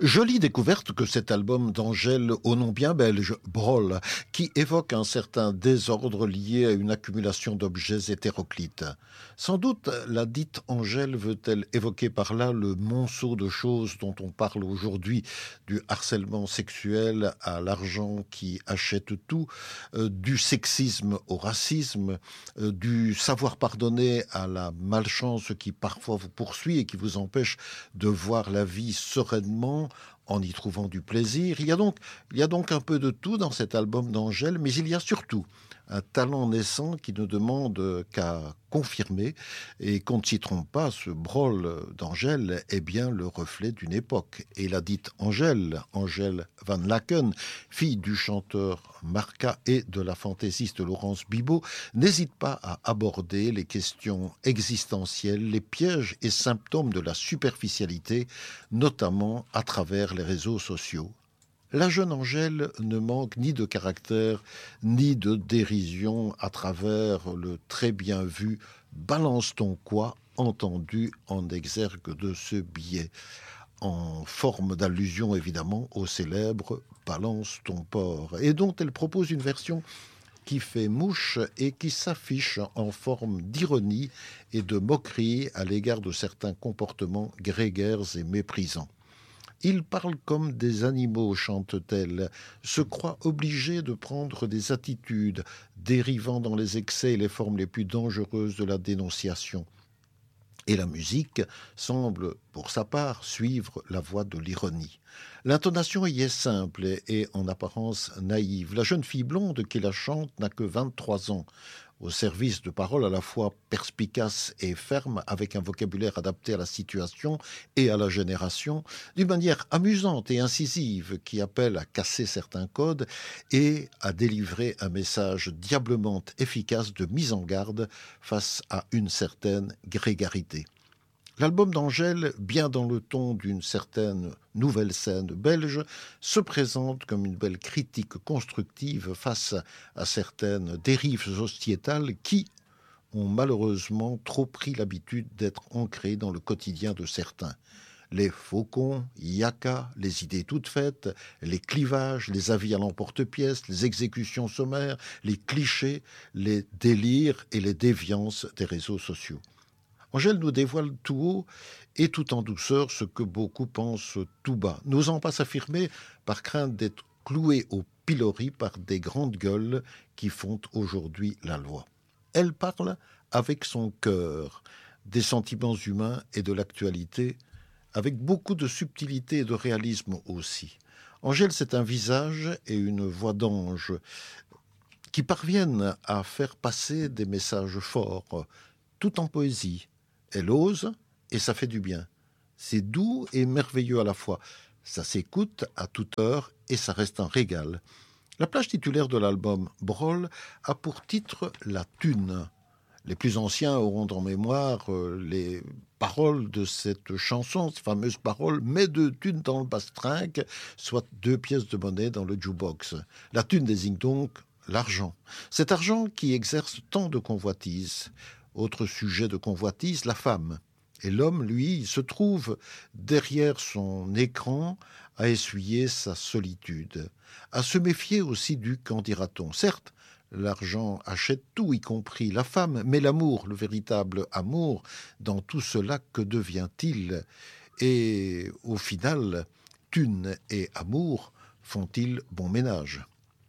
Jolie découverte que cet album d'Angèle au nom bien belge, Brol, qui évoque un certain désordre lié à une accumulation d'objets hétéroclites. Sans doute la dite Angèle veut-elle évoquer par là le monceau de choses dont on parle aujourd'hui, du harcèlement sexuel à l'argent qui achète tout, du sexisme au racisme, du savoir pardonner à la malchance qui parfois vous poursuit et qui vous empêche de voir la vie sereinement en y trouvant du plaisir. Il y a donc un peu de tout dans cet album d'Angèle, mais il y a surtout un talent naissant qui ne demande qu'à confirmer et qu'on ne s'y trompe pas, ce Brol d'Angèle est bien le reflet d'une époque. Et la dite Angèle Van Laken, fille du chanteur Marca et de la fantaisiste Laurence Bibot, n'hésite pas à aborder les questions existentielles, les pièges et symptômes de la superficialité, notamment à travers les réseaux sociaux. La jeune Angèle ne manque ni de caractère, ni de dérision à travers le très bien vu « balance ton quoi » entendu en exergue de ce billet, en forme d'allusion évidemment au célèbre « balance ton porc » et dont elle propose une version qui fait mouche et qui s'affiche en forme d'ironie et de moquerie à l'égard de certains comportements grégaires et méprisants. Ils parlent comme des animaux, chante-t-elle, se croient obligés de prendre des attitudes, dérivant dans les excès et les formes les plus dangereuses de la dénonciation. Et la musique semble, pour sa part, suivre la voie de l'ironie. L'intonation y est simple et en apparence naïve. La jeune fille blonde qui la chante n'a que 23 ans, au service de paroles à la fois perspicaces et fermes, avec un vocabulaire adapté à la situation et à la génération, d'une manière amusante et incisive qui appelle à casser certains codes et à délivrer un message diablement efficace de mise en garde face à une certaine grégarité. L'album d'Angèle, bien dans le ton d'une certaine nouvelle scène belge, se présente comme une belle critique constructive face à certaines dérives sociétales qui ont malheureusement trop pris l'habitude d'être ancrées dans le quotidien de certains. Les faucons, yaka, les idées toutes faites, les clivages, les avis à l'emporte-pièce, les exécutions sommaires, les clichés, les délires et les déviances des réseaux sociaux. Angèle nous dévoile tout haut et tout en douceur ce que beaucoup pensent tout bas, n'osant pas s'affirmer par crainte d'être cloués au pilori par des grandes gueules qui font aujourd'hui la loi. Elle parle avec son cœur des sentiments humains et de l'actualité, avec beaucoup de subtilité et de réalisme aussi. Angèle, c'est un visage et une voix d'ange qui parviennent à faire passer des messages forts, tout en poésie. Elle ose et ça fait du bien. C'est doux et merveilleux à la fois. Ça s'écoute à toute heure et ça reste un régal. La plage titulaire de l'album, Brol, a pour titre La Thune. Les plus anciens auront en mémoire les paroles de cette chanson, ces fameuses paroles « Mets 2 thunes dans le bastringue », soit 2 pièces de monnaie dans le jukebox. La thune désigne donc l'argent. Cet argent qui exerce tant de convoitises. Autre sujet de convoitise, la femme. Et l'homme, lui, il se trouve derrière son écran à essuyer sa solitude, à se méfier aussi du qu'en dira-t-on. Certes, l'argent achète tout, y compris la femme, mais l'amour, le véritable amour, dans tout cela, que devient-il ? Et au final, thune et amour font-ils bon ménage ?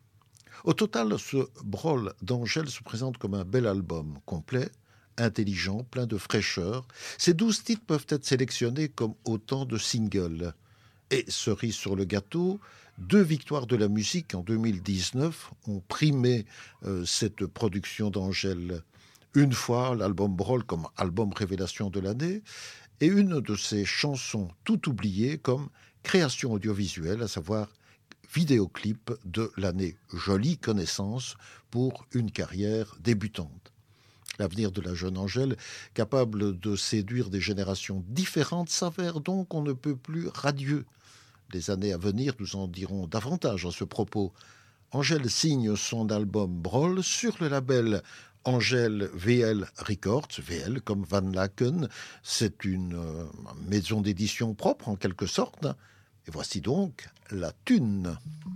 Au total, ce Brol d'Angèle se présente comme un bel album complet, intelligent, plein de fraîcheur. Ces 12 titres peuvent être sélectionnés comme autant de singles. Et cerise sur le gâteau, 2 victoires de la musique en 2019 ont primé cette production d'Angèle. Une fois l'album Brol comme album révélation de l'année et une de ses chansons tout oubliées comme création audiovisuelle, à savoir vidéoclip de l'année. Jolie connaissance pour une carrière débutante. L'avenir de la jeune Angèle, capable de séduire des générations différentes, s'avère donc on ne peut plus radieux. Les années à venir nous en diront davantage à ce propos. Angèle signe son album Brol sur le label Angèle VL Records, VL comme Van Laken. C'est une maison d'édition propre en quelque sorte. Et voici donc la thune.